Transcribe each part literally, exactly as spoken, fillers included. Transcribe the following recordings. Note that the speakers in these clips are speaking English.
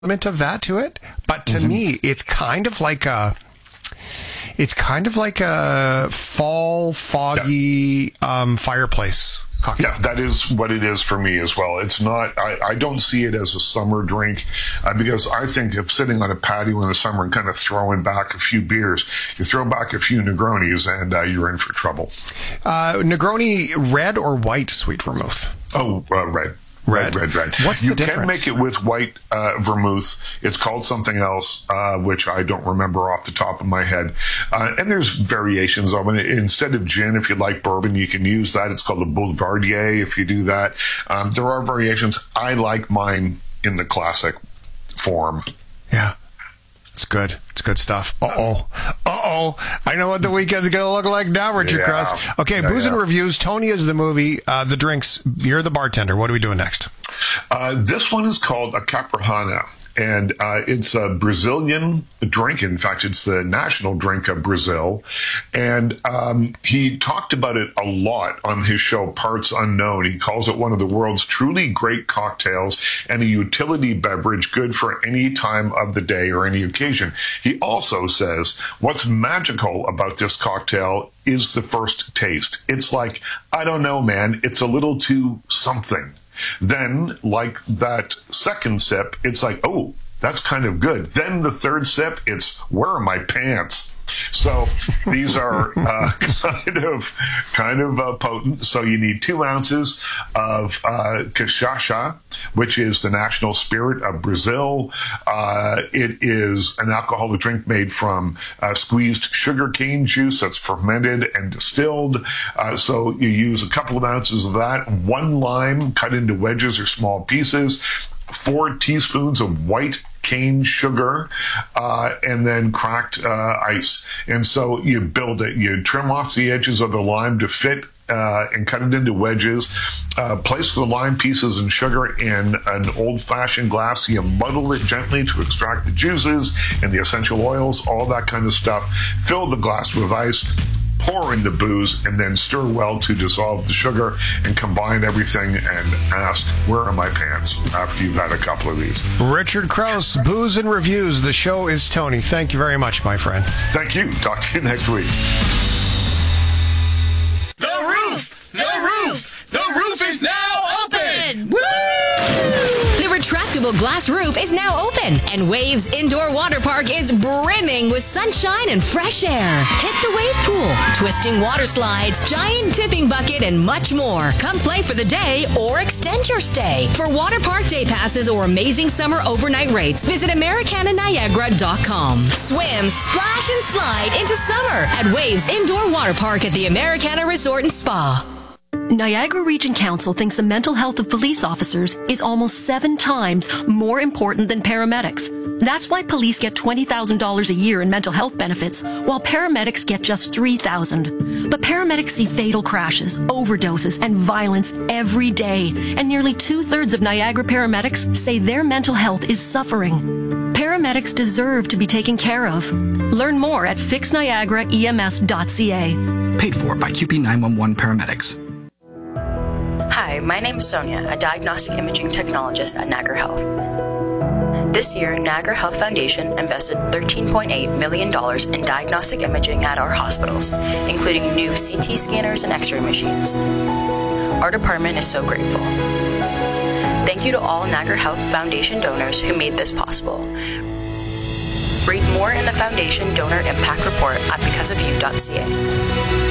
element of that to it. But to mm-hmm. me, it's kind of like a, it's kind of like a fall, foggy yeah. um, fireplace cocktail. Yeah, that is what it is for me as well. It's not, I, I don't see it as a summer drink uh, because I think of sitting on a patio in the summer and kind of throwing back a few beers. You throw back a few Negronis and uh, you're in for trouble. Uh, Negroni, red or white sweet vermouth? Oh, uh, red. Red. Red, red, red. What's you the difference? You can make it with white uh, vermouth. It's called something else, uh, which I don't remember off the top of my head. Uh, and there's variations of it. Instead of gin, if you like bourbon, you can use that. It's called a Boulevardier if you do that. Um, there are variations. I like mine in the classic form. Yeah. It's good. It's good stuff. Uh-oh. Uh-oh. I know what the weekend's going to look like now, Richard yeah. Cross. Okay, yeah, Booze yeah. and Reviews. Tony is the movie. Uh, the drinks. You're the bartender. What are we doing next? Uh, this one is called a Caprihana. And uh, it's a Brazilian drink. In fact, it's the national drink of Brazil. And um, he talked about it a lot on his show, Parts Unknown. He calls it one of the world's truly great cocktails and a utility beverage good for any time of the day or any occasion. He also says what's magical about this cocktail is the first taste. It's like, I don't know, man, it's a little too something. Then, like that second sip, it's like, oh, that's kind of good. Then the third sip, it's, where are my pants? So these are uh, kind of kind of uh, potent. So you need two ounces of uh, cachaça, which is the national spirit of Brazil. Uh, it is an alcoholic drink made from uh, squeezed sugarcane juice that's fermented and distilled. Uh, so you use a couple of ounces of that, one lime cut into wedges or small pieces, four teaspoons of white cane sugar, uh, and then cracked uh, ice. And so you build it. You trim off the edges of the lime to fit uh, and cut it into wedges. Uh, place the lime pieces and sugar in an old-fashioned glass. You muddle it gently to extract the juices and the essential oils, all that kind of stuff. Fill the glass with ice. Pour in the booze and then stir well to dissolve the sugar and combine everything and ask, where are my pants, after you've had a couple of these. Richard Crouse, Booze and Reviews. The show is Tony. Thank you very much, my friend. Thank you. Talk to you next week. The roof! The roof! The roof is now open! Woo! The retractable glass roof is now open, and Waves Indoor Water Park is brimming with sunshine and fresh air. Hit the wave pool, twisting water slides, giant tipping bucket, and much more. Come play for the day or extend your stay. For water park day passes or amazing summer overnight rates, visit Americana Niagara dot com. Swim, splash, and slide into summer at Waves Indoor Water Park at the Americana Resort and Spa. Niagara Region Council thinks the mental health of police officers is almost seven times more important than paramedics. That's why police get twenty thousand dollars a year in mental health benefits, while paramedics get just three thousand dollars. But paramedics see fatal crashes, overdoses, and violence every day, and nearly two-thirds of Niagara paramedics say their mental health is suffering. Paramedics deserve to be taken care of. Learn more at fix niagara E M S dot C A. Paid for by Q P nine one one Paramedics. Hi, my name is Sonia, a diagnostic imaging technologist at Niagara Health. This year, Niagara Health Foundation invested thirteen point eight million dollars in diagnostic imaging at our hospitals, including new C T scanners and X-ray machines. Our department is so grateful. Thank you to all Niagara Health Foundation donors who made this possible. Read more in the Foundation Donor Impact Report at because of you dot C A.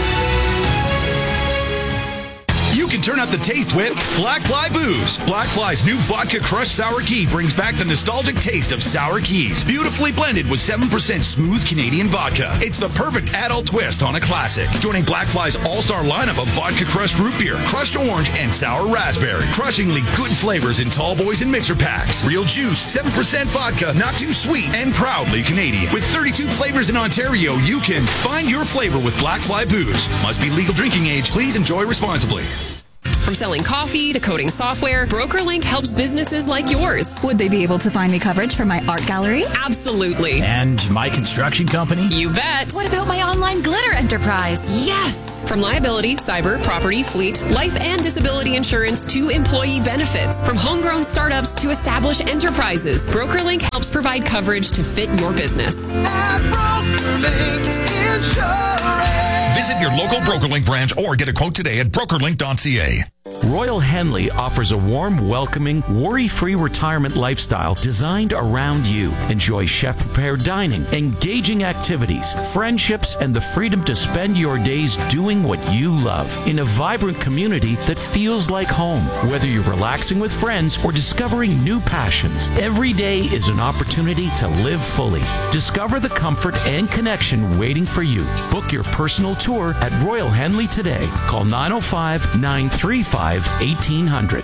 You can turn up the taste with Black Fly Booze. Black Fly's new Vodka Crushed Sour Key brings back the nostalgic taste of sour keys, beautifully blended with seven percent smooth Canadian vodka. It's the perfect adult twist on a classic. Joining Black Fly's all-star lineup of vodka crushed root beer, crushed orange, and sour raspberry. Crushingly good flavors in tall boys and mixer packs. Real juice, seven percent vodka, not too sweet, and proudly Canadian. With thirty-two flavors in Ontario, you can find your flavor with Black Fly Booze. Must be legal drinking age. Please enjoy responsibly. From selling coffee to coding software, BrokerLink helps businesses like yours. Would they be able to find me coverage for my art gallery? Absolutely. And my construction company? You bet. What about my online glitter enterprise? Yes! From liability, cyber, property, fleet, life and disability insurance to employee benefits. From homegrown startups to established enterprises, BrokerLink helps provide coverage to fit your business. At BrokerLink Insurance. Visit your local BrokerLink branch or get a quote today at broker link dot c a. Royal Henley offers a warm, welcoming, worry-free retirement lifestyle designed around you. Enjoy chef-prepared dining, engaging activities, friendships, and the freedom to spend your days doing what you love in a vibrant community that feels like home. Whether you're relaxing with friends or discovering new passions, every day is an opportunity to live fully. Discover the comfort and connection waiting for you. Book your personal tour at Royal Henley today. Call nine oh five, nine three five, eighteen hundred.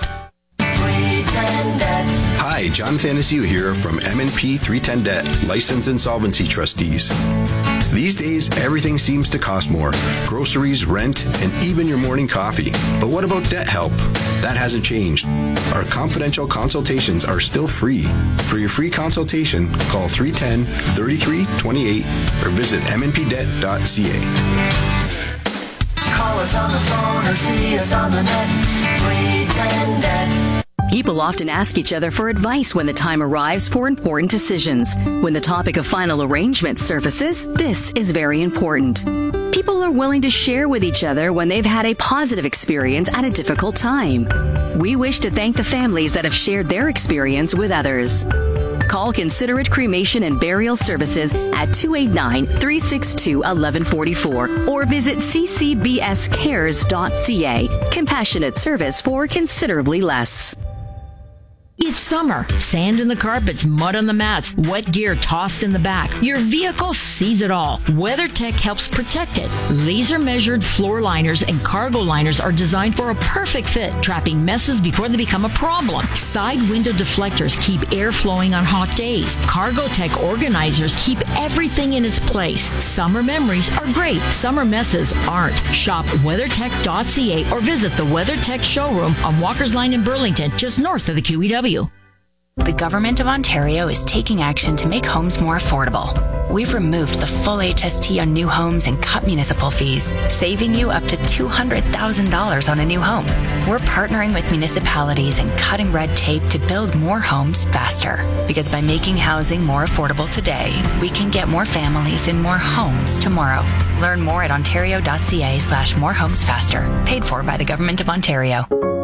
Hi, John Thanasiu here from M and P three ten Debt, Licensed Insolvency Trustees. These days, everything seems to cost more. Groceries, rent, and even your morning coffee. But what about debt help? That hasn't changed. Our confidential consultations are still free. For your free consultation, call three one zero, three three two eight or visit m n p debt dot c a. Call us on the phone or see us on the net. three ten debt. People often ask each other for advice when the time arrives for important decisions. When the topic of final arrangement surfaces, this is very important. People are willing to share with each other when they've had a positive experience at a difficult time. We wish to thank the families that have shared their experience with others. Call Considerate Cremation and Burial Services at two eight nine, three six two, one one four four or visit c c b s cares dot c a. Compassionate service for considerably less. It's summer. Sand in the carpets, mud on the mats, wet gear tossed in the back. Your vehicle sees it all. WeatherTech helps protect it. Laser-measured floor liners and cargo liners are designed for a perfect fit, trapping messes before they become a problem. Side window deflectors keep air flowing on hot days. CargoTech organizers keep everything in its place. Summer memories are great. Summer messes aren't. Shop weather tech dot c a or visit the WeatherTech showroom on Walker's Line in Burlington, just north of the Q E W. The Government of Ontario is taking action to make homes more affordable. We've removed the full H S T on new homes and cut municipal fees, saving you up to two hundred thousand dollars on a new home. We're partnering with municipalities and cutting red tape to build more homes faster. Because by making housing more affordable today, we can get more families in more homes tomorrow. Learn more at ontario dot c a slash more homes faster. Paid for by the Government of Ontario.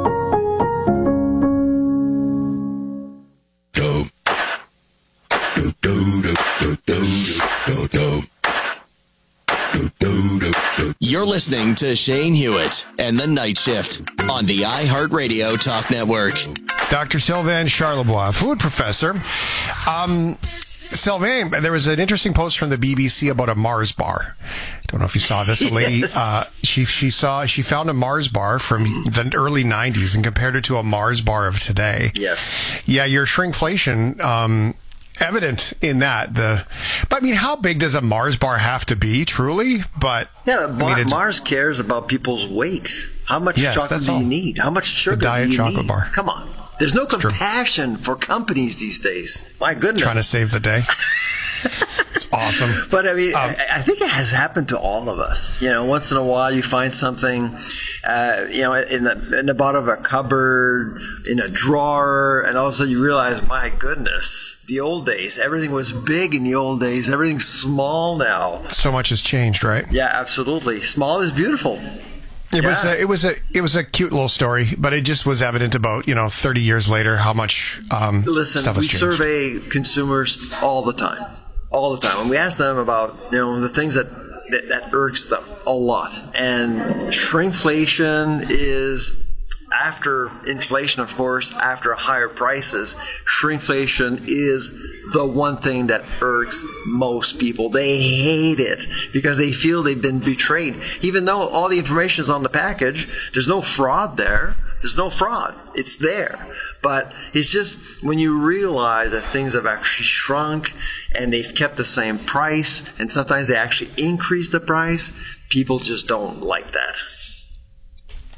You're listening to Shane Hewitt and the Night Shift on the iHeartRadio Talk Network. Doctor Sylvain Charlebois, food professor. Um, Sylvain, there was an interesting post from the B B C about a Mars bar. Don't know if you saw this. A lady, Yes. uh, she she saw she found a Mars bar from the early nineties and compared it to a Mars bar of today. Yes. Yeah, your shrinkflation. Um, evident in that. The, but I mean, how big does a Mars bar have to be, truly? But Yeah, I Mar- mean, it's- Mars cares about people's weight. How much Yes, chocolate that's do you all. need? How much sugar diet do you chocolate need? bar. Come on. There's no It's true. compassion for companies these days. My goodness. Trying to save the day. It's awesome. But I mean, Um, I, I think it has happened to all of us. You know, once in a while you find something, uh, you know, in the in the bottom of a cupboard, in a drawer, and all of a sudden you realize, my goodness, the old days, everything was big in the old days. Everything's small now. So much has changed, right? Yeah, absolutely. Small is beautiful. It was Yeah. a, it was a it was a cute little story, but it just was evident about, you know, thirty years later how much um, Listen, stuff we has changed. survey consumers all the time, all the time, and we ask them about, you know, the things that that, that irks them a lot. And shrinkflation is, after inflation, of course, after higher prices, shrinkflation is the one thing that irks most people. They hate it because they feel they've been betrayed. Even though all the information is on the package, there's no fraud there. There's no fraud. It's there. But it's just when you realize that things have actually shrunk and they've kept the same price, and sometimes they actually increase the price, people just don't like that.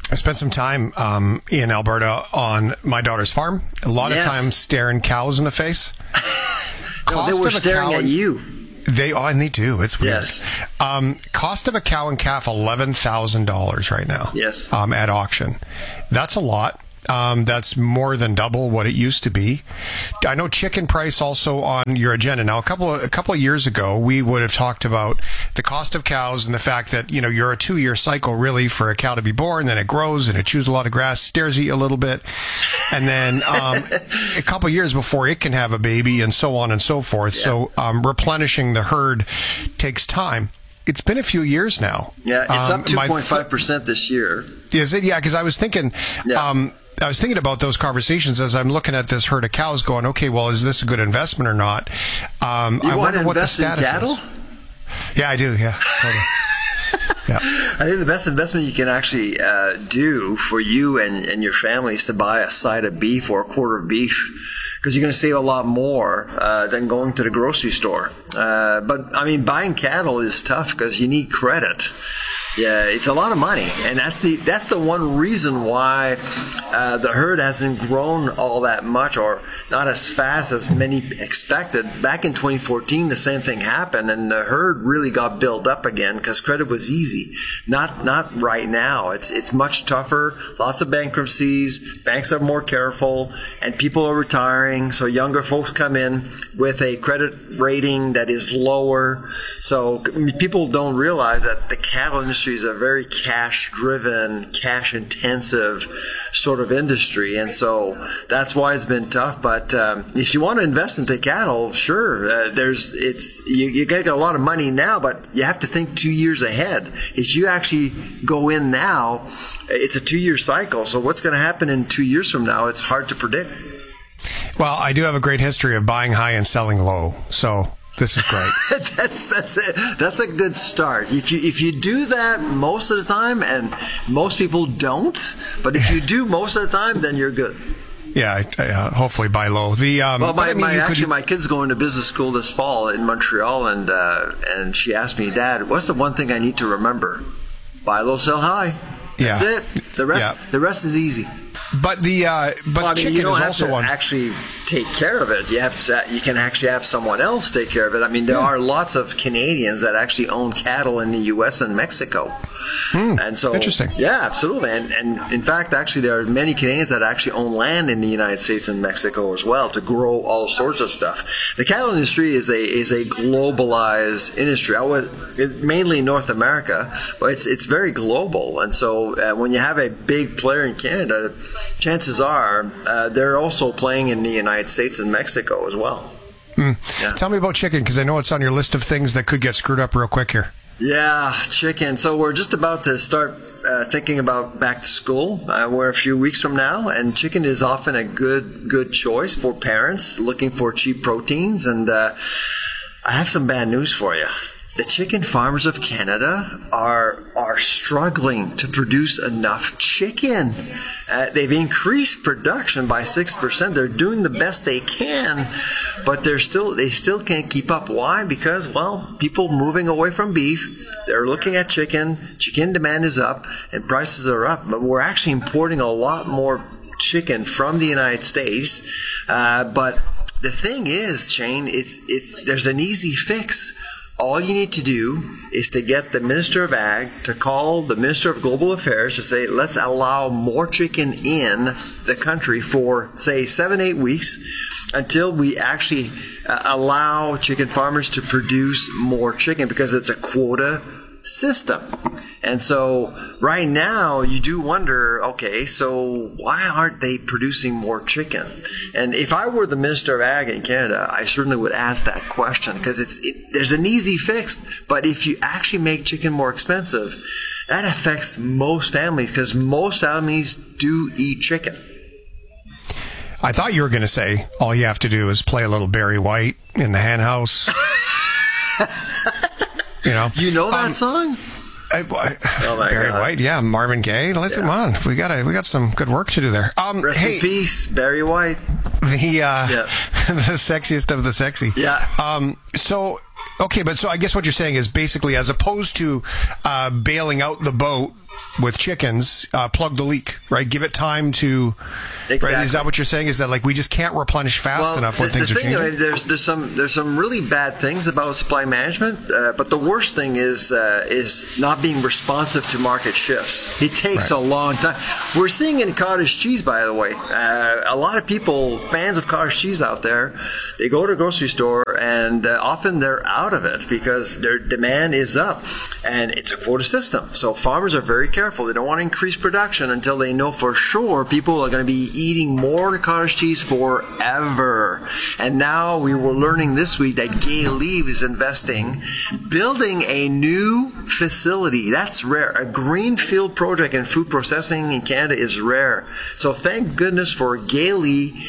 I spent some time um, in Alberta on my daughter's farm. A lot Yes. of times staring cows in the face. No, they were of a staring cow at and- you. They oh, and they do. It's weird. Yes. Um, cost of a cow and calf eleven thousand dollars right now. Yes. Um, at auction, that's a lot. Um, that's more than double what it used to be. I know chicken price also on your agenda. Now, a couple of, a couple of years ago, we would have talked about the cost of cows and the fact that, you know, you're a two year cycle really for a cow to be born, then it grows and it chews a lot of grass, stares at you a little bit. And then, um, a couple of years before it can have a baby and so on and so forth. Yeah. So, um, replenishing the herd takes time. It's been a few years now. Yeah, it's um, up two point five percent this year. Is it? Yeah, because I was thinking, Yeah. um, I was thinking about those conversations as I'm looking at this herd of cows going, okay, well, is this a good investment or not? Um, You I want wonder to what the invest in status cattle? is. Yeah, I do. Yeah. Totally. Yeah. I think the best investment you can actually uh, do for you and, and your family is to buy a side of beef or a quarter of beef, because you're going to save a lot more uh, than going to the grocery store. Uh, but, I mean, buying cattle is tough because you need credit. Yeah, it's a lot of money, and that's the that's the one reason why uh, the herd hasn't grown all that much, or not as fast as many expected. Back in twenty fourteen, the same thing happened, and the herd really got built up again because credit was easy. Not not right now. It's it's much tougher. Lots of bankruptcies. Banks are more careful, and people are retiring. So younger folks come in with a credit rating that is lower. So people don't realize that the cattle industry is a very cash-driven, cash-intensive sort of industry, and so that's why it's been tough. But um, if you want to invest into cattle, sure, uh, there's it's you, you get a lot of money now, but you have to think two years ahead. If you actually go in now, it's a two-year cycle. So what's going to happen in two years from now? It's hard to predict. Well, I do have a great history of buying high and selling low, so. This is great. that's that's it. That's a good start. If you if you do that most of the time, and most people don't, but if you do most of the time, then you're good. Yeah, uh, hopefully buy low. The um, well, my, I mean, my actually could... my kid's going to business school this fall in Montreal, and uh, and she asked me, Dad, what's the one thing I need to remember? Buy low, sell high. That's yeah. it. The rest yeah. the rest is easy. But the uh, but well, I mean, chicken you don't is have also to one. actually take care of it. You have to, you can actually have someone else take care of it. I mean, there yeah. are lots of Canadians that actually own cattle in the U S and Mexico. Hmm, and so, interesting. Yeah, absolutely. And, and in fact, actually, there are many Canadians that actually own land in the United States and Mexico as well to grow all sorts of stuff. The cattle industry is a is a globalized industry. I was it, mainly North America, but it's it's very global. And so, uh, when you have a big player in Canada, chances are uh, they're also playing in the United States and Mexico as well. Mm. Yeah. Tell me about chicken, because I know it's on your list of things that could get screwed up real quick here. Yeah, chicken. So we're just about to start uh, thinking about back to school. Uh, we're a few weeks from now, and chicken is often a good good choice for parents looking for cheap proteins. And uh, I have some bad news for you. The chicken farmers of Canada are are struggling to produce enough chicken. Uh, they've increased production by six percent. They're doing the best they can, but they're still they still can't keep up. Why? Because, well, people moving away from beef, they're looking at chicken. Chicken demand is up and prices are up, but we're actually importing a lot more chicken from the United States. Uh, but the thing is, Shane, it's it's there's an easy fix. All you need to do is to get the Minister of Ag to call the Minister of Global Affairs to say, let's allow more chicken in the country for, say, seven, eight weeks until we actually uh, allow chicken farmers to produce more chicken, because it's a quota system. And so right now you do wonder, okay, so why aren't they producing more chicken? And if I were the Minister of Ag in Canada, I certainly would ask that question, because it's it, there's an easy fix. But if you actually make chicken more expensive, that affects most families, because most families do eat chicken. I thought you were going to say all you have to do is play a little Barry White in the hen house. You know, you know that um, song? I, I, oh my Barry God. White, yeah, Marvin Gaye. Let's come on. We got we got some good work to do there. Um, Rest hey, in peace, Barry White. The uh, yeah. the sexiest of the sexy. Yeah. Um. So okay, but so I guess what you're saying is basically, as opposed to uh, bailing out the boat with chickens, uh, plug the leak, right? Give it time to. Exactly. Right? Is that what you're saying? Is that like we just can't replenish fast well, enough when the, things the are thing, changing? I mean, there's there's some there's some really bad things about supply management, uh, but the worst thing is uh, is not being responsive to market shifts. It takes right. a long time. We're seeing in cottage cheese, by the way, uh, a lot of people, fans of cottage cheese out there, they go to a grocery store and uh, often they're out of it because their demand is up, and it's a quota system. So farmers are very careful. They don't want to increase production until they know for sure people are going to be eating more cottage cheese forever. And now we were learning this week that Gay Lea is investing, building a new facility. That's rare. A greenfield project in food processing in Canada is rare. So thank goodness for Gay Lea.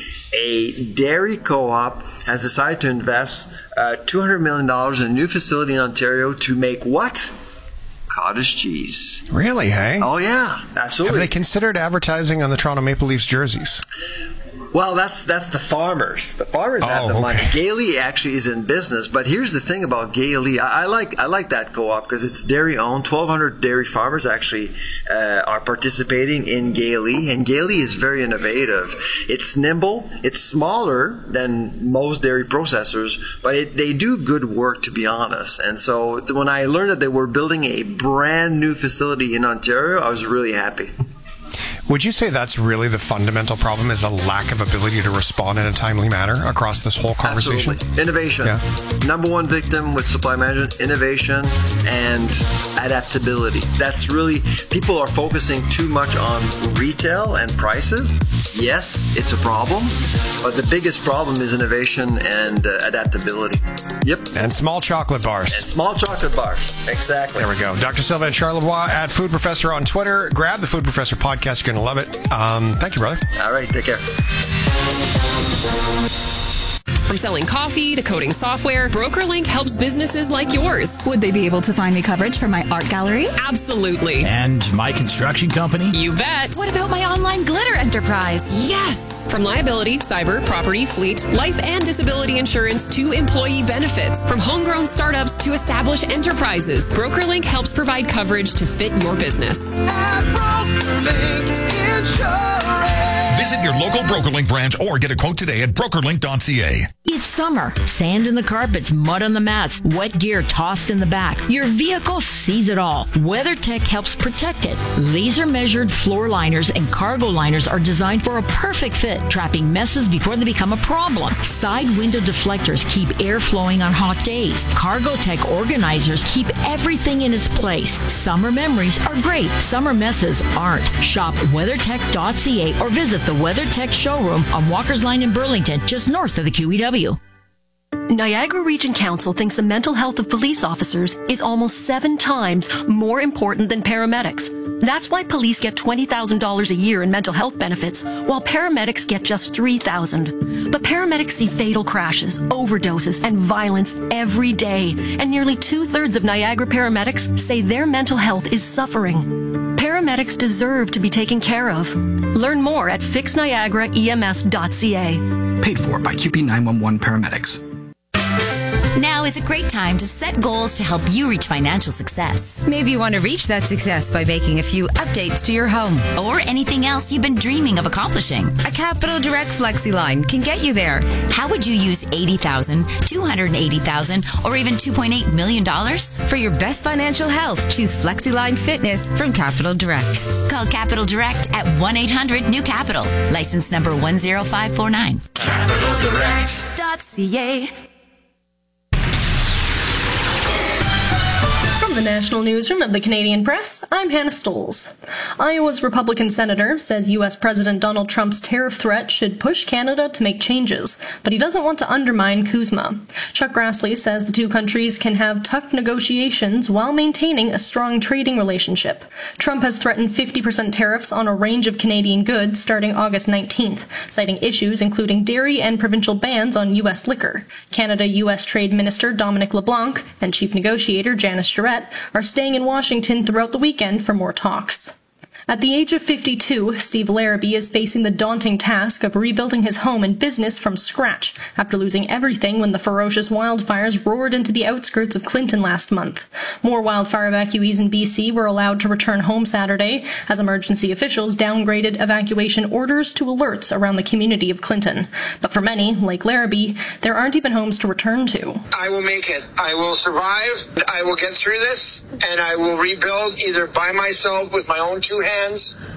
A dairy co-op has decided to invest uh, two hundred million dollars in a new facility in Ontario to make what? Cottage cheese. Really, hey? Oh, yeah, absolutely. Have they considered advertising on the Toronto Maple Leafs jerseys? Well, that's that's the farmers. The farmers oh, have the money. Okay. Gay Lea actually is in business, but here's the thing about Gay Lea. I, I like I like that co-op because it's dairy owned. twelve hundred dairy farmers actually uh, are participating in Gay Lea, and Gay Lea is very innovative. It's nimble. It's smaller than most dairy processors, but it, they do good work, to be honest. And so when I learned that they were building a brand new facility in Ontario, I was really happy. Would you say that's really the fundamental problem, is a lack of ability to respond in a timely manner across this whole conversation? Absolutely. Innovation. Yeah. Number one victim with supply management, innovation and adaptability. That's really, people are focusing too much on retail and prices. Yes, it's a problem, but the biggest problem is innovation and uh, adaptability. Yep. And small chocolate bars. And small chocolate bars. Exactly. There we go. Doctor Sylvain Charlevoix at Food Professor on Twitter. Grab the Food Professor podcast. You're going to love it. Um, thank you, brother. All right. Take care. From selling coffee to coding software, BrokerLink helps businesses like yours. Would they be able to find me coverage for my art gallery? Absolutely. And my construction company? You bet. What about my online glitter enterprise? Yes. From liability, cyber, property, fleet, life and disability insurance to employee benefits. From homegrown startups to established enterprises, BrokerLink helps provide coverage to fit your business. At BrokerLink Insurance. Visit your local BrokerLink branch or get a quote today at broker link dot c a. It's summer. Sand in the carpets, mud on the mats, wet gear tossed in the back. Your vehicle sees it all. WeatherTech helps protect it. Laser measured floor liners and cargo liners are designed for a perfect fit, trapping messes before they become a problem. Side window deflectors keep air flowing on hot days. CargoTech organizers keep everything in its place. Summer memories are great. Summer messes aren't. Shop weather tech dot c a or visit the WeatherTech showroom on Walker's Line in Burlington, just north of the Q E W. Niagara Region Council thinks the mental health of police officers is almost seven times more important than paramedics. That's why police get twenty thousand dollars a year in mental health benefits, while paramedics get just three thousand dollars. But paramedics see fatal crashes, overdoses, and violence every day, and nearly two-thirds of Niagara paramedics say their mental health is suffering. Paramedics deserve to be taken care of. Learn more at fix niagara E M S dot c a. Paid for by Q P nine one one Paramedics. Now is a great time to set goals to help you reach financial success. Maybe you want to reach that success by making a few updates to your home. Or anything else you've been dreaming of accomplishing. A Capital Direct FlexiLine can get you there. How would you use eighty thousand dollars, two hundred eighty thousand dollars, or even two point eight million dollars? For your best financial health, choose FlexiLine Fitness from Capital Direct. Call Capital Direct at one eight hundred new capital. License number one zero five four nine. Capital Direct dot c a. The National Newsroom of the Canadian Press, I'm Hannah Stoles. Iowa's Republican senator says U S President Donald Trump's tariff threat should push Canada to make changes, but he doesn't want to undermine CUSMA. Chuck Grassley says the two countries can have tough negotiations while maintaining a strong trading relationship. Trump has threatened fifty percent tariffs on a range of Canadian goods starting August nineteenth, citing issues including dairy and provincial bans on U S liquor. Canada-U S Trade Minister Dominic LeBlanc and Chief Negotiator Janice Charette are staying in Washington throughout the weekend for more talks. At the age of fifty-two, Steve Larrabee is facing the daunting task of rebuilding his home and business from scratch after losing everything when the ferocious wildfires roared into the outskirts of Clinton last month. More wildfire evacuees in B C were allowed to return home Saturday as emergency officials downgraded evacuation orders to alerts around the community of Clinton. But for many, like Larrabee, there aren't even homes to return to. I will make it. I will survive. I will get through this, and I will rebuild either by myself with my own two hands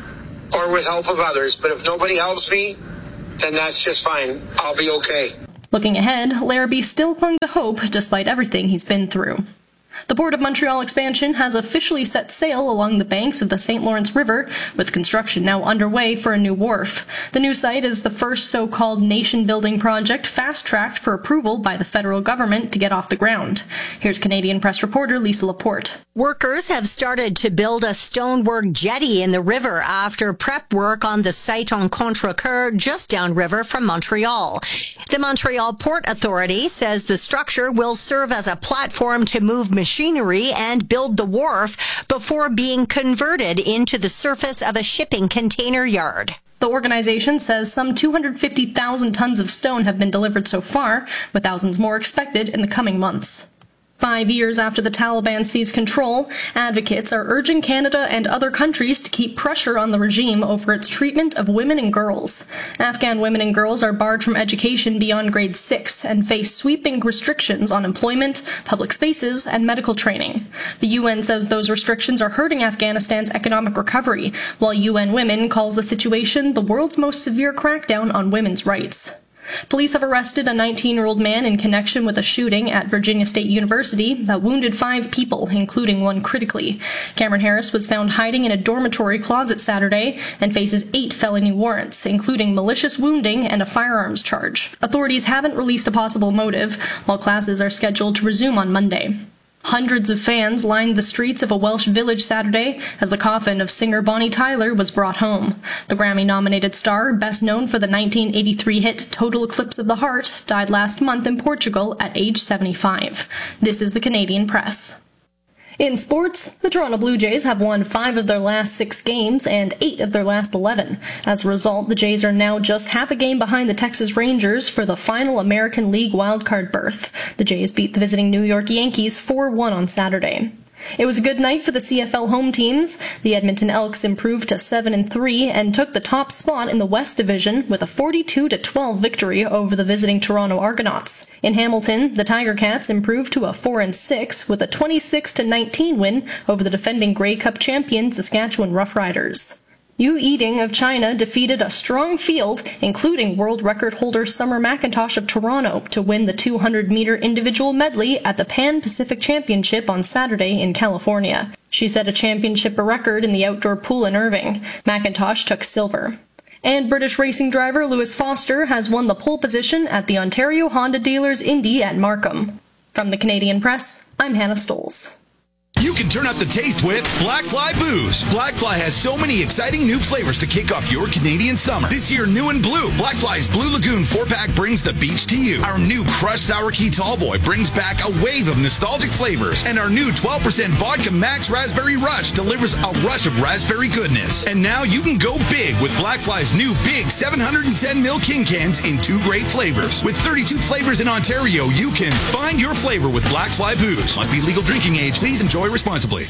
or with help of others. But if nobody helps me, then that's just fine. I'll be okay. Looking ahead, Larrabee still clung to hope despite everything he's been through. The Port of Montreal expansion has officially set sail along the banks of the Saint Lawrence River, with construction now underway for a new wharf. The new site is the first so-called nation-building project fast-tracked for approval by the federal government to get off the ground. Here's Canadian Press reporter Lisa Laporte. Workers have started to build a stonework jetty in the river after prep work on the site on Contrecoeur, just downriver from Montreal. The Montreal Port Authority says the structure will serve as a platform to move machinery and build the wharf before being converted into the surface of a shipping container yard. The organization says some two hundred fifty thousand tons of stone have been delivered so far, with thousands more expected in the coming months. Five years after the Taliban seized control, advocates are urging Canada and other countries to keep pressure on the regime over its treatment of women and girls. Afghan women and girls are barred from education beyond grade six and face sweeping restrictions on employment, public spaces, and medical training. The U N says those restrictions are hurting Afghanistan's economic recovery, while U N Women calls the situation the world's most severe crackdown on women's rights. Police have arrested a nineteen-year-old man in connection with a shooting at Virginia State University that wounded five people, including one critically. Cameron Harris was found hiding in a dormitory closet Saturday and faces eight felony warrants, including malicious wounding and a firearms charge. Authorities haven't released a possible motive, while classes are scheduled to resume on Monday. Hundreds of fans lined the streets of a Welsh village Saturday as the coffin of singer Bonnie Tyler was brought home. The Grammy-nominated star, best known for the nineteen eighty-three hit Total Eclipse of the Heart, died last month in Portugal at age seventy-five. This is the Canadian Press. In sports, the Toronto Blue Jays have won five of their last six games and eight of their last eleven. As a result, the Jays are now just half a game behind the Texas Rangers for the final American League wildcard berth. The Jays beat the visiting New York Yankees four one on Saturday. It was a good night for the C F L home teams. The Edmonton Elks improved to seven and three and took the top spot in the West Division with a forty-two to twelve victory over the visiting Toronto Argonauts. In Hamilton, the Tiger Cats improved to a four and six with a twenty-six to nineteen win over the defending Grey Cup champion Saskatchewan Roughriders. Yu Yiding of China defeated a strong field, including world record holder Summer McIntosh of Toronto, to win the two hundred meter individual medley at the Pan Pacific Championship on Saturday in California. She set a championship record in the outdoor pool in Irving. McIntosh took silver. And British racing driver Lewis Foster has won the pole position at the Ontario Honda Dealers Indy at Markham. From the Canadian Press, I'm Hannah Stoles. You can turn up the taste with Black Fly Booze. Black Fly has so many exciting new flavors to kick off your Canadian summer. This year, new and blue, Black Fly's Blue Lagoon four-pack brings the beach to you. Our new Crushed Sour Key Tallboy brings back a wave of nostalgic flavors. And our new twelve percent Vodka Max Raspberry Rush delivers a rush of raspberry goodness. And now you can go big with Black Fly's new big seven hundred ten milliliter King cans in two great flavors. With thirty-two flavors in Ontario, you can find your flavor with Black Fly Booze. Must be legal drinking age. Please enjoy responsibly.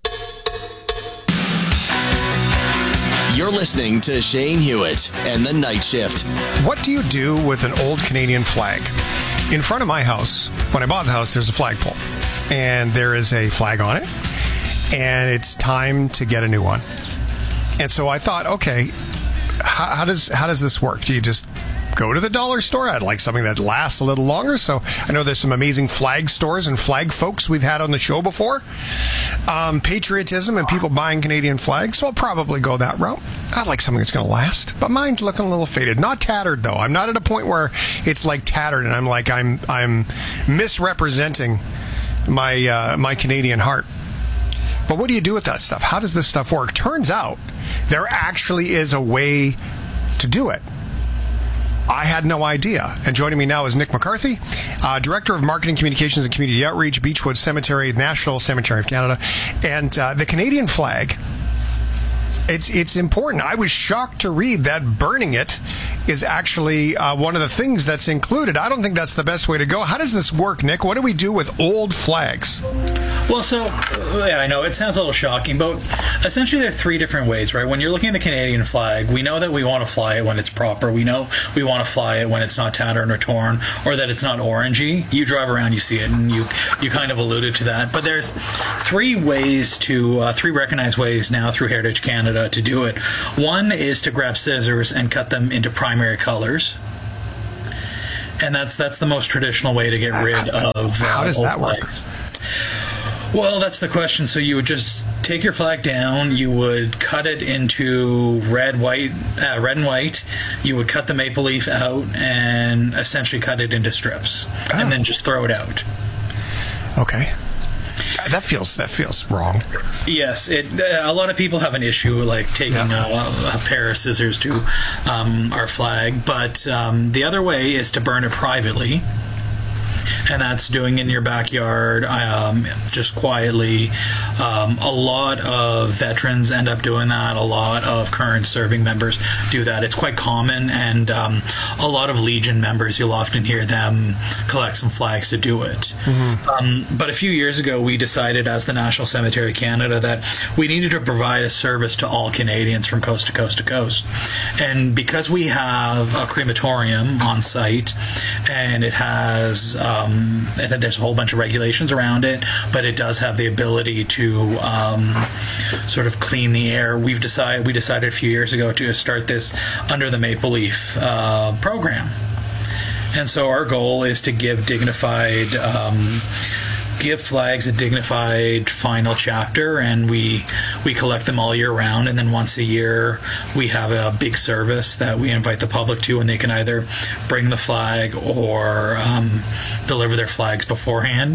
You're listening to Shane Hewitt and the Night Shift. What do you do with an old Canadian flag? In front of my house, when I bought the house, there's a flagpole. And there is a flag on it. And it's time to get a new one. And so I thought, okay, how, how does how does this work? Do you just go to the dollar store? I'd like something that lasts a little longer. So I know there's some amazing flag stores and flag folks we've had on the show before. Um, patriotism and people buying Canadian flags. So I'll probably go that route. I'd like something that's going to last. But mine's looking a little faded. Not tattered, though. I'm not at a point where it's like tattered and I'm like, I'm I'm misrepresenting my uh, my Canadian heart. But what do you do with that stuff? How does this stuff work? Turns out there actually is a way to do it. I had no idea. And joining me now is Nick McCarthy, uh, Director of Marketing, Communications and Community Outreach, Beechwood Cemetery, National Cemetery of Canada. And uh, the Canadian flag It's it's important. I was shocked to read that burning it is actually uh, one of the things that's included. I don't think that's the best way to go. How does this work, Nick? What do we do with old flags? Well, so, yeah, I know it sounds a little shocking, but essentially there are three different ways, right? When you're looking at the Canadian flag, we know that we want to fly it when it's proper. We know we want to fly it when it's not tattered or torn, or that it's not orangey. You drive around, you see it, and you, you kind of alluded to that. But there's three ways to, uh, three recognized ways now through Heritage Canada to do it. One is to grab scissors and cut them into primary colors. And that's that's the most traditional way to get rid of uh, How does old that work? flags. Well, that's the question. So you would just take your flag down, you would cut it into red, white, uh, red and white. You would cut the maple leaf out and essentially cut it into strips, oh. and then just throw it out. Okay. That feels that feels wrong. Yes, it. Uh, a lot of people have an issue like taking yeah. a, a pair of scissors to um, our flag, but um, the other way is to burn it privately. And that's doing in your backyard, um, just quietly. Um, a lot of veterans end up doing that. A lot of current serving members do that. It's quite common, and um, a lot of Legion members, you'll often hear them collect some flags to do it. Mm-hmm. Um, but a few years ago, we decided as the National Cemetery Canada that we needed to provide a service to all Canadians from coast to coast to coast. And because we have a crematorium on site, and it has... Um, and there's a whole bunch of regulations around it, but it does have the ability to um, sort of clean the air. We've decided we decided a few years ago to start this under the Maple Leaf uh, program, and so our goal is to give dignified. Um, give flags a dignified final chapter, and we we collect them all year round, and then once a year we have a big service that we invite the public to, and they can either bring the flag or um, deliver their flags beforehand,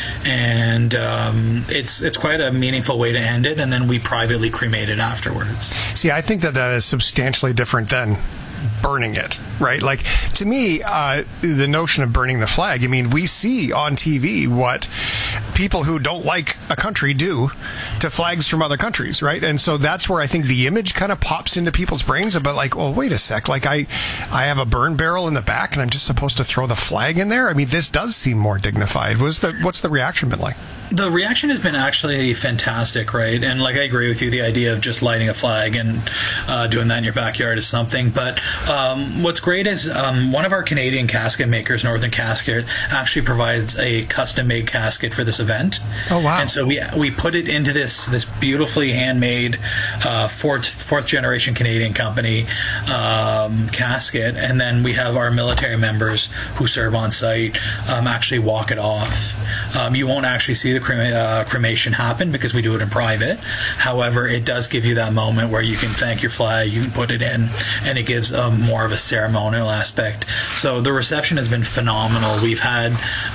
and um, it's it's quite a meaningful way to end it, and then we privately cremate it afterwards. See, I think that that is substantially different than burning it, right? Like, to me, uh, the notion of burning the flag, I mean, we see on T V what people who don't like a country do to flags from other countries, right? And so that's where I think the image kind of pops into people's brains about like, oh, wait a sec, like I, I have a burn barrel in the back and I'm just supposed to throw the flag in there? I mean, this does seem more dignified. What's the, what's the reaction been like? The reaction has been actually fantastic, right? And like I agree with you, the idea of just lighting a flag and uh, doing that in your backyard is something. But um, what's great is um, one of our Canadian casket makers, Northern Casket, actually provides a custom-made casket for this event. Oh wow! And so we we put it into this this beautifully handmade uh, fourth fourth generation Canadian company um, casket, and then we have our military members who serve on site um, actually walk it off. Um, you won't actually see the crema- uh, cremation happen because we do it in private. However, it does give you that moment where you can thank your flag, you can put it in, and it gives um, more of a ceremonial aspect. So the reception has been phenomenal. We've had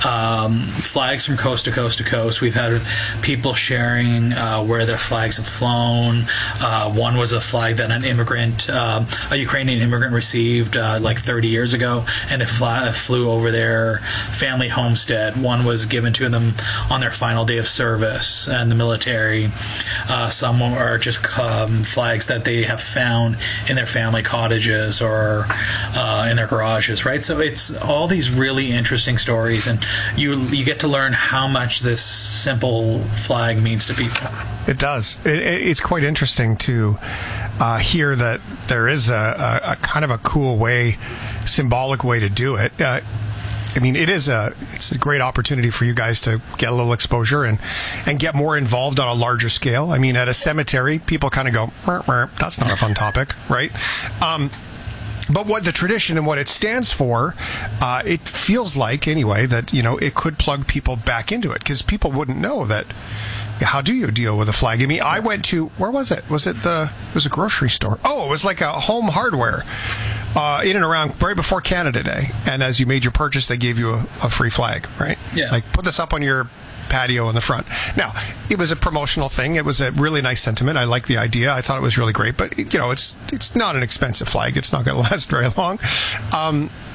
um, flags from coast to coast to coast. We've had people sharing uh, where their flags have flown. Uh, one was a flag that an immigrant, uh, a Ukrainian immigrant received uh, like thirty years ago, and it fly- flew over their family homestead. One was given to them on their final day of service in the military. Uh, some are just um, flags that they have found in their family cottages or uh, in their garages, right? So it's all these really interesting stories, and you you get to learn how much this simple flag means to people. It does. It, it's quite interesting to uh, hear that there is a, a, a kind of a cool way, symbolic way to do it. Uh, I mean, it is a it's a great opportunity for you guys to get a little exposure and, and get more involved on a larger scale. I mean, at a cemetery, people kind of go, mer, mer, that's not a fun topic, right? Um, but what the tradition and what it stands for, uh, it feels like, anyway, that, you know, it could plug people back into it because people wouldn't know that. How do you deal with a flag? I mean, I went to, where was it? Was it the, it was a grocery store. Oh, it was like a Home Hardware. Uh, in and around right before Canada Day, and as you made your purchase, they gave you a, a free flag, right? Yeah. Like, put this up on your patio in the front. Now, it was a promotional thing. It was a really nice sentiment. I like the idea. I thought it was really great. But you know, it's it's not an expensive flag. It's not going to last very long. Um,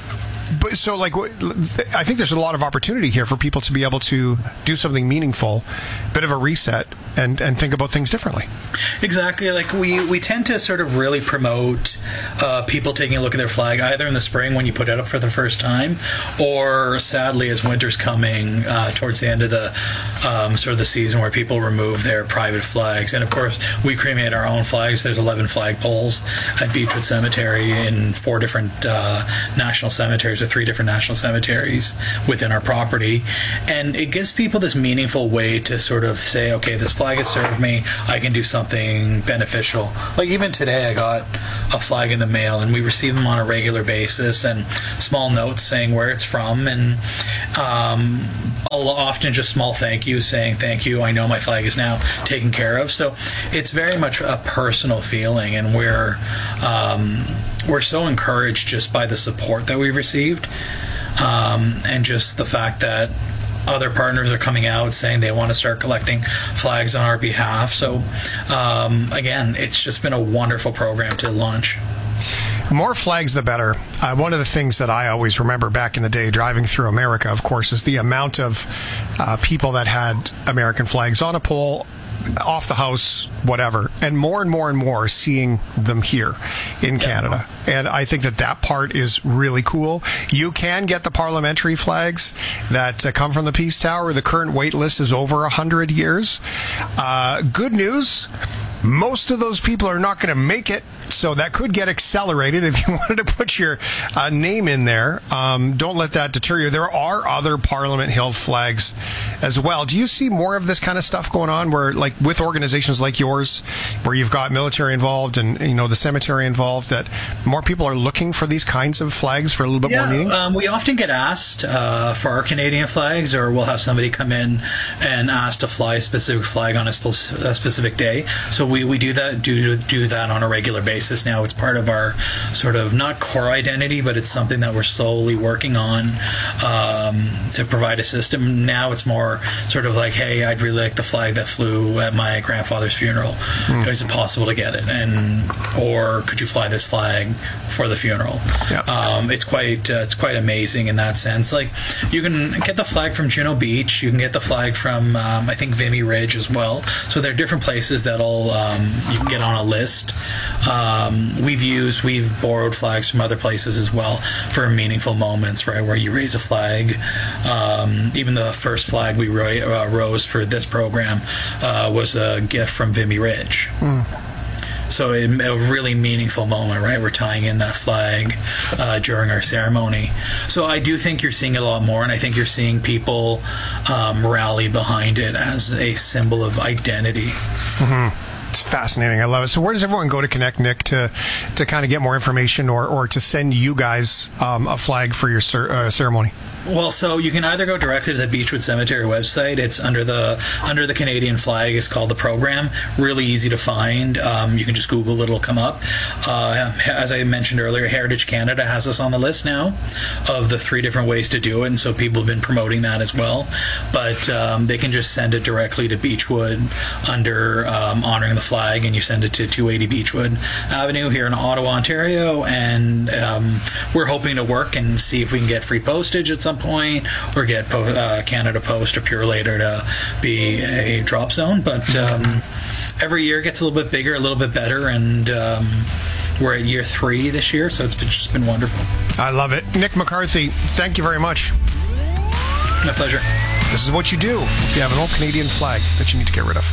But so, like, I think there's a lot of opportunity here for people to be able to do something meaningful, bit of a reset, and, and think about things differently. Exactly. Like, we, we tend to sort of really promote uh, people taking a look at their flag either in the spring when you put it up for the first time, or sadly as winter's coming uh, towards the end of the um, sort of the season where people remove their private flags. And of course, we cremate our own flags. There's eleven flagpoles at Beechwood Cemetery in four different uh, national cemeteries, or three different national cemeteries within our property. And it gives people this meaningful way to sort of say, okay, this flag has served me, I can do something beneficial. Like even today I got a flag in the mail, and we receive them on a regular basis, and small notes saying where it's from, and um, often just small thank yous saying thank you, I know my flag is now taken care of. So it's very much a personal feeling, and we're um, we're so encouraged just by the support that we've received, um, and just the fact that other partners are coming out saying they want to start collecting flags on our behalf. So um, again, it's just been a wonderful program to launch. More flags, the better. Uh, one of the things that I always remember back in the day driving through America, of course, is the amount of uh, people that had American flags on a pole, off the house, whatever, and more and more and more seeing them here in Canada. And I think that that part is really cool. You can get the parliamentary flags that uh, come from the Peace Tower. The current wait list is over one hundred years. Uh, good news, most of those people are not going to make it, so that could get accelerated if you wanted to put your uh, name in there. Um, don't let that deter you. There are other Parliament Hill flags as well. Do you see more of this kind of stuff going on, where, like, with organizations like yours, where you've got military involved and, you know, the cemetery involved, that more people are looking for these kinds of flags for a little bit yeah, more meaning? Um, we often get asked uh, for our Canadian flags, or we'll have somebody come in and ask to fly a specific flag on a, spe- a specific day. So we, we do that do do that on a regular basis now. It's part of our sort of, not core identity, but it's something that we're slowly working on um, to provide a system. Now it's more sort of like, hey, I'd really like the flag that flew at my grandfather's funeral. Mm. Is it possible to get it? And or could you fly this flag for the funeral? Yep. Um, it's quite uh, it's quite amazing in that sense. Like, you can get the flag from Juno Beach. You can get the flag from um, I think Vimy Ridge as well. So there are different places that'll um, you can get on a list. Um, we've used, we've borrowed flags from other places as well for meaningful moments, right, where you raise a flag. Um, even the first flag we ro- uh, rose for this program uh, was a gift from Vimy Ridge. Mm. So it, a really meaningful moment, right? We're tying in that flag uh, during our ceremony. So I do think you're seeing it a lot more, and I think you're seeing people um, rally behind it as a symbol of identity. Mm-hmm. It's fascinating. I love it. So where does everyone go to connect, Nick, to to kind of get more information, or, or to send you guys um, a flag for your cer- uh, ceremony? Well, so you can either go directly to the Beechwood Cemetery website. It's under the under the Canadian flag. It's called the program. Really easy to find. Um, you can just Google it. It'll come up. Uh, as I mentioned earlier, Heritage Canada has us on the list now of the three different ways to do it, and so people have been promoting that as well. But um, they can just send it directly to Beechwood under um, Honoring the Flag, and you send it to two eighty Beechwood Avenue here in Ottawa, Ontario. And um, we're hoping to work and see if we can get free postage at some point, or get po- uh, Canada Post or Purolator to be a drop zone. But um, every year gets a little bit bigger, a little bit better, and um, we're at year three this year, so it's been, just been wonderful. I love it. Nick McCarthy, thank you very much. My pleasure. This is what you do if you have an old Canadian flag that you need to get rid of.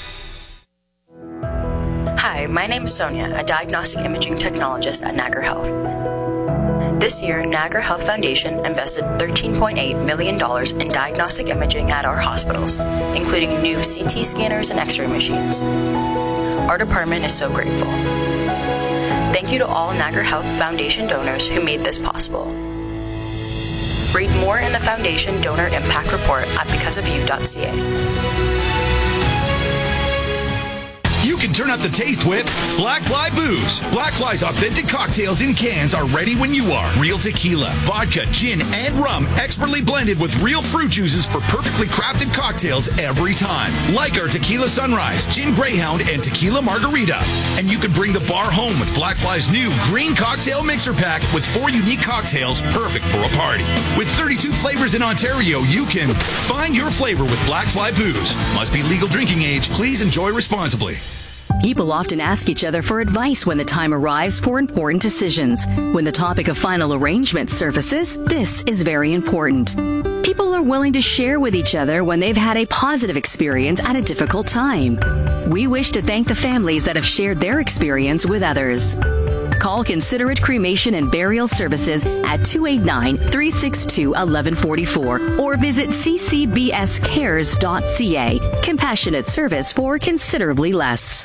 Hi, my name is Sonia, a diagnostic imaging technologist at Niagara Health. This year, Niagara Health Foundation invested thirteen point eight million dollars in diagnostic imaging at our hospitals, including new C T scanners and X-ray machines. Our department is so grateful. Thank you to all Niagara Health Foundation donors who made this possible. Read more in the Foundation Donor Impact Report at because of you dot c a. You can turn up the taste with Black Fly Booze. Black Fly's authentic cocktails in cans are ready when you are. Real tequila, vodka, gin, and rum, expertly blended with real fruit juices for perfectly crafted cocktails every time. Like our Tequila Sunrise, Gin Greyhound, and Tequila Margarita. And you can bring the bar home with Black Fly's new green cocktail mixer pack with four unique cocktails perfect for a party. With thirty-two flavors in Ontario, you can find your flavor with Black Fly Booze. Must be legal drinking age. Please enjoy responsibly. People often ask each other for advice when the time arrives for important decisions. When the topic of final arrangement surfaces, this is very important. People are willing to share with each other when they've had a positive experience at a difficult time. We wish to thank the families that have shared their experience with others. Call Considerate Cremation and Burial Services at two eight nine, three six two, one one four four or visit c c b s cares dot c a. Compassionate service for considerably less.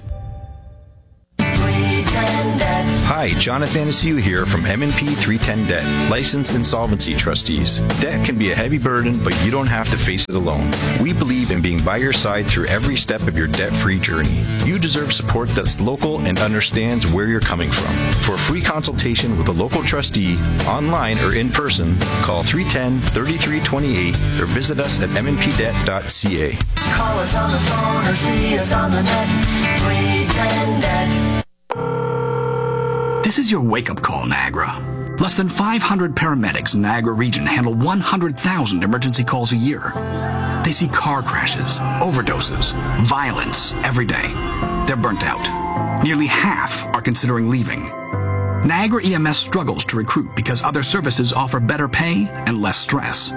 Hi, Jonathan Anaciu here from M and P three ten Debt, licensed insolvency trustees. Debt can be a heavy burden, but you don't have to face it alone. We believe in being by your side through every step of your debt-free journey. You deserve support that's local and understands where you're coming from. For a free consultation with a local trustee, online or in person, call three one zero, three three two eight or visit us at m n p debt dot c a. Call us on the phone or see us on the net. three ten debt. This is your wake-up call, Niagara. Less than five hundred paramedics in Niagara region handle one hundred thousand emergency calls a year. They see car crashes, overdoses, violence every day. They're burnt out. Nearly half are considering leaving. Niagara E M S struggles to recruit because other services offer better pay and less stress.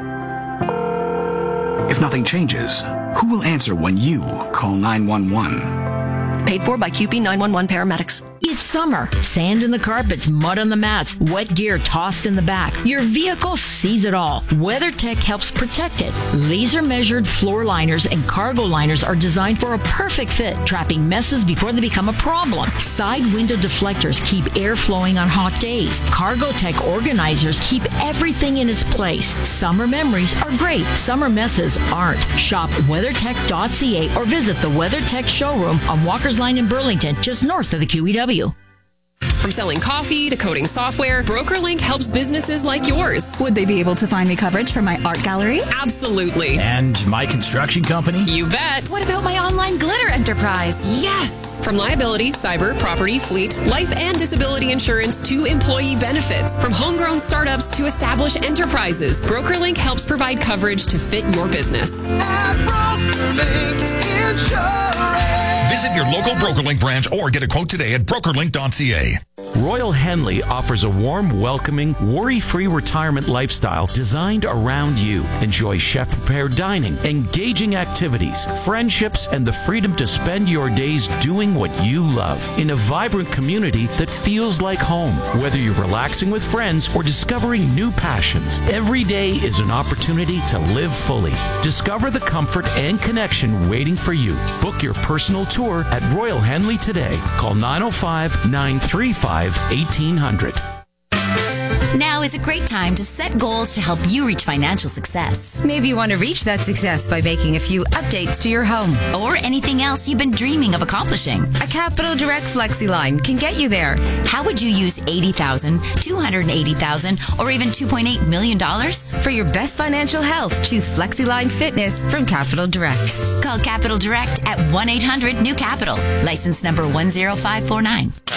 If nothing changes, who will answer when you call nine one one? Paid for by Q P nine one one paramedics. It's summer. Sand in the carpets, mud on the mats, wet gear tossed in the back. Your vehicle sees it all. WeatherTech helps protect it. Laser measured floor liners and cargo liners are designed for a perfect fit, trapping messes before they become a problem. Side window deflectors keep air flowing on hot days. Cargotech organizers keep everything in its place. Summer memories are great. Summer messes aren't. Shop weathertech dot c a or visit the WeatherTech showroom on Walker's Line in Burlington, just north of the Q E W. From selling coffee to coding software, BrokerLink helps businesses like yours. Would they be able to find me coverage for my art gallery? Absolutely. And my construction company? You bet. What about my online glitter enterprise? Yes! From liability, cyber, property, fleet, life and disability insurance to employee benefits. From homegrown startups to established enterprises, BrokerLink helps provide coverage to fit your business. At BrokerLink Insurance. Visit your local BrokerLink branch or get a quote today at broker link dot c a. Royal Henley offers a warm, welcoming, worry-free retirement lifestyle designed around you. Enjoy chef-prepared dining, engaging activities, friendships, and the freedom to spend your days doing what you love in a vibrant community that feels like home. Whether you're relaxing with friends or discovering new passions, every day is an opportunity to live fully. Discover the comfort and connection waiting for you. Book your personal tour at Royal Henley today. Call nine oh five, nine three five, eighteen hundred. Now is a great time to set goals to help you reach financial success. Maybe you want to reach that success by making a few updates to your home or anything else you've been dreaming of accomplishing. A Capital Direct FlexiLine can get you there. How would you use eighty thousand dollars, two hundred eighty thousand dollars, or even two point eight million dollars? For your best financial health, choose FlexiLine Fitness from Capital Direct. Call Capital Direct at one eight hundred new capital. License number one zero five four nine.